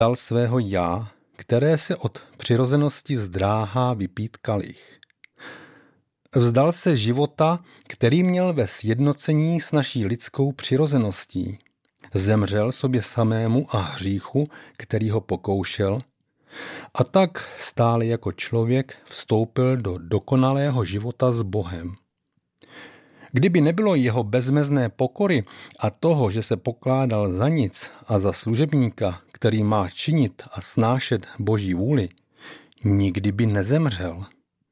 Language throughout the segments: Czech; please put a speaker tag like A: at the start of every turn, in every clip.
A: dal svého já, které se od přirozenosti zdráhá vypít kalich. Vzdal se života, který měl ve sjednocení s naší lidskou přirozeností. Zemřel sobě samému a hříchu, který ho pokoušel, a tak stále jako člověk vstoupil do dokonalého života s Bohem. Kdyby nebylo jeho bezmezné pokory a toho, že se pokládal za nic a za služebníka, který má činit a snášet Boží vůli, nikdy by nezemřel.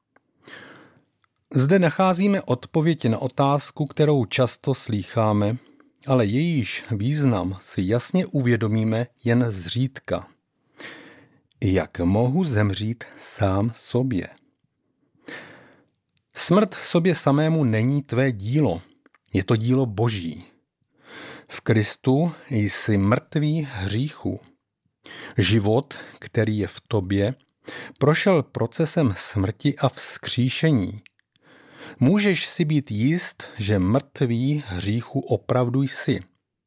A: Zde nacházíme odpověď na otázku, kterou často slýcháme, ale jejíž význam si jasně uvědomíme jen zřídka. Jak mohu zemřít sám sobě? Smrt sobě samému není tvé dílo, je to dílo Boží. V Kristu jsi mrtvý hříchu. Život, který je v tobě, prošel procesem smrti a vzkříšení. Můžeš si být jist, že mrtvý hříchu opravdu jsi.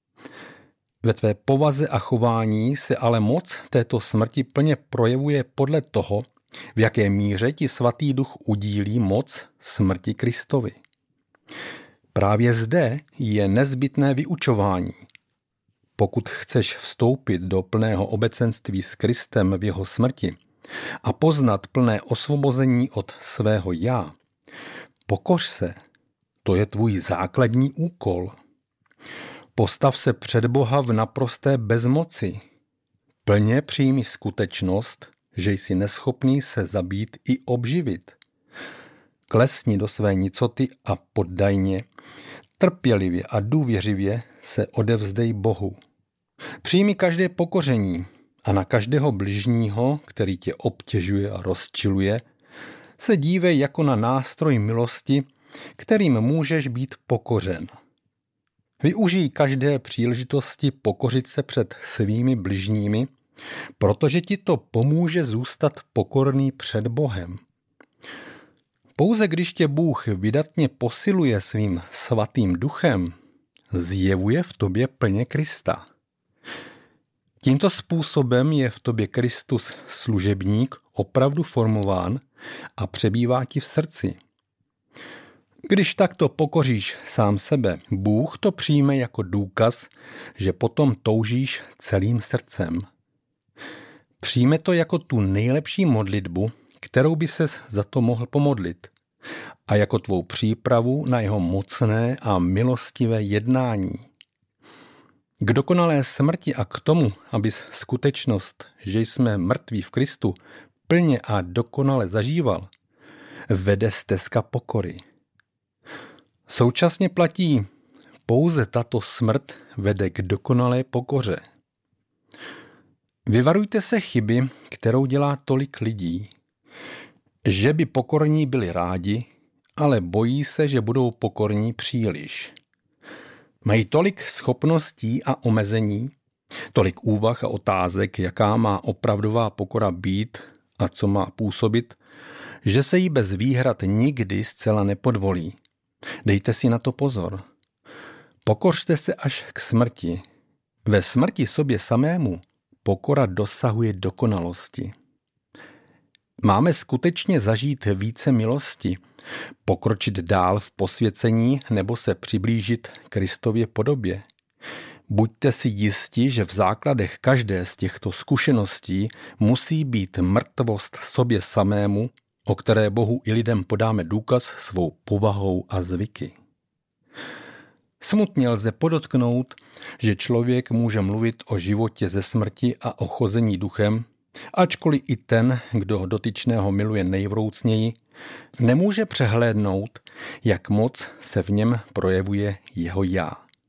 A: Ve tvé povaze a chování se ale moc této smrti plně projevuje podle toho, v jaké míře ti Svatý Duch udílí moc smrti Kristovi. Právě zde je nezbytné vyučování. Pokud chceš vstoupit do plného obecenství s Kristem v jeho smrti a poznat plné osvobození od svého já, pokoř se, to je tvůj základní úkol. Postav se před Boha v naprosté bezmoci. Plně přijmi skutečnost, že jsi neschopný se zabít i obživit. Klesni do své nicoty a poddajně, trpělivě a důvěřivě se odevzdej Bohu. Přijmi každé pokoření a na každého bližního, který tě obtěžuje a rozčiluje, se dívej jako na nástroj milosti, kterým můžeš být pokořen. Využij každé příležitosti pokořit se před svými bližními, protože ti to pomůže zůstat pokorný před Bohem. Pouze když tě Bůh vydatně posiluje svým svatým duchem, zjevuje v tobě plně Krista. Tímto způsobem je v tobě Kristus služebník opravdu formován a přebývá ti v srdci. Když takto pokoříš sám sebe, Bůh to přijme jako důkaz, že potom toužíš celým srdcem. Přijme to jako tu nejlepší modlitbu, kterou by ses za to mohl pomodlit, a jako tvou přípravu na jeho mocné a milostivé jednání. K dokonalé smrti a k tomu, abys skutečnost, že jsme mrtví v Kristu, plně a dokonale zažíval, vede stezka pokory. Současně platí, pouze tato smrt vede k dokonalé pokoře. Vyvarujte se chyby, kterou dělá tolik lidí, že by pokorní byli rádi, ale bojí se, že budou pokorní příliš. Mají tolik schopností a omezení, tolik úvah a otázek, jaká má opravdová pokora být a co má působit, že se jí bez výhrad nikdy zcela nepodvolí. Dejte si na to pozor. Pokořte se až k smrti. Ve smrti sobě samému pokora dosahuje dokonalosti. Máme skutečně zažít více milosti, pokročit dál v posvěcení nebo se přiblížit Kristově podobě. Buďte si jisti, že v základech každé z těchto zkušeností musí být mrtvost sobě samému, o které Bohu i lidem podáme důkaz svou povahou a zvyky. Smutně lze podotknout, že člověk může mluvit o životě ze smrti a o chození duchem, ačkoliv i ten, kdo dotyčného miluje nejvroucněji, nemůže přehlédnout, jak moc se v něm projevuje jeho já.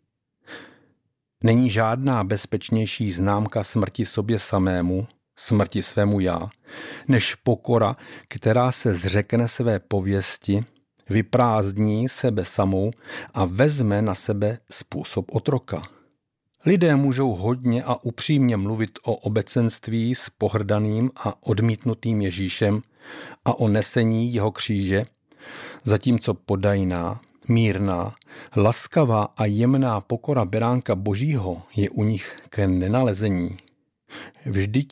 A: Není žádná bezpečnější známka smrti sobě samému, smrti svému já, než pokora, která se zřekne své pověsti, vyprázdní sebe samou a vezme na sebe způsob otroka. Lidé můžou hodně a upřímně mluvit o obecenství s pohrdaným a odmítnutým Ježíšem a o nesení jeho kříže, zatímco podajná, mírná, laskavá a jemná pokora beránka Božího je u nich k nenalezení. Vždyť